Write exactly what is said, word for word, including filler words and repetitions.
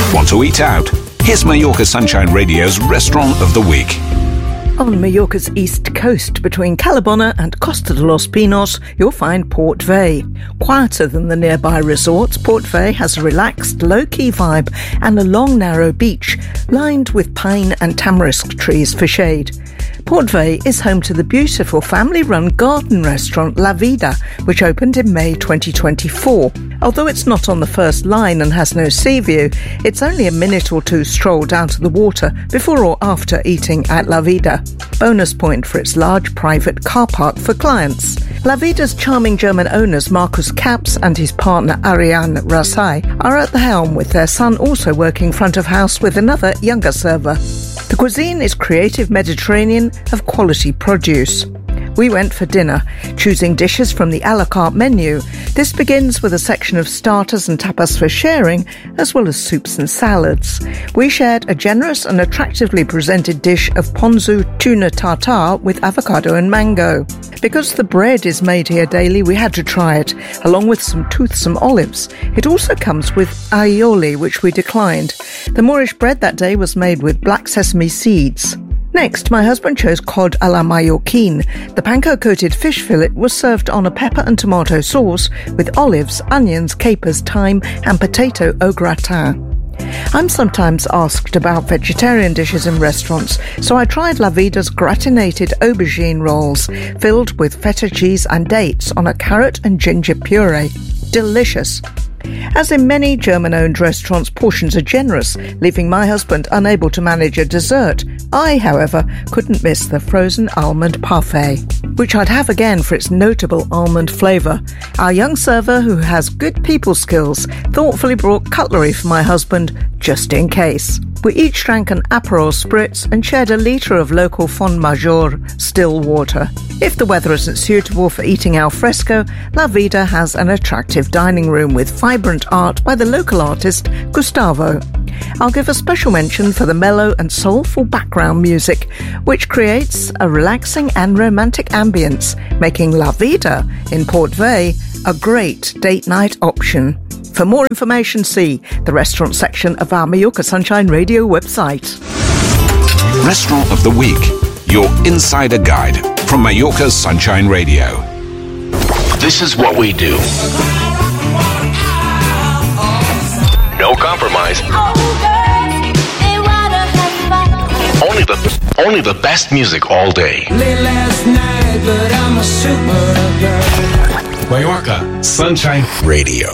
Want to eat out? Here's Mallorca Sunshine Radio's Restaurant of the Week. On Mallorca's east coast, between Calabona and Costa de los Pinos, you'll find Port Vey. Quieter than the nearby resorts, Port Vey has a relaxed, low-key vibe and a long, narrow beach, lined with pine and tamarisk trees for shade. Port Vey is home to the beautiful family-run garden restaurant La Vida, which opened in May twenty twenty-four. Although it's not on the first line and has no sea view, it's only a minute or two stroll down to the water before or after eating at La Vida. Bonus point for its large private car park for clients. La Vida's charming German owners Markus Kaps and his partner Ariane Rasai are at the helm, with their son also working front of house with another younger server. The cuisine is creative Mediterranean of quality produce. We went for dinner, choosing dishes from the a la carte menu. This begins with a section of starters and tapas for sharing, as well as soups and salads. We shared a generous and attractively presented dish of ponzu tuna tartare with avocado and mango. Because the bread is made here daily, we had to try it, along with some toothsome olives. It also comes with aioli, which we declined. The Moorish bread that day was made with black sesame seeds. Next, my husband chose cod à la Mallorquine. The panko-coated fish fillet was served on a pepper and tomato sauce with olives, onions, capers, thyme and potato au gratin. I'm sometimes asked about vegetarian dishes in restaurants, so I tried La Vida's gratinated aubergine rolls, filled with feta cheese and dates on a carrot and ginger puree. Delicious. As in many German-owned restaurants, portions are generous, leaving my husband unable to manage a dessert. I, however, couldn't miss the frozen almond parfait, which I'd have again for its notable almond flavour. Our young server, who has good people skills, thoughtfully brought cutlery for my husband, just in case. We each drank an Aperol Spritz and shared a litre of local Fond Major still water. If the weather isn't suitable for eating al fresco, La Vida has an attractive dining room with vibrant art by the local artist Gustavo. I'll give a special mention for the mellow and soulful background music, which creates a relaxing and romantic ambience, making La Vida in Port Vey a great date night option. For more information, see the restaurant section of our Mallorca Sunshine Radio website. Restaurant of the Week, your insider guide from Mallorca Sunshine Radio. This is what we do. No compromise. Only the only the best music all day. Late last night, but I'm a super girl. Mallorca Sunshine Radio.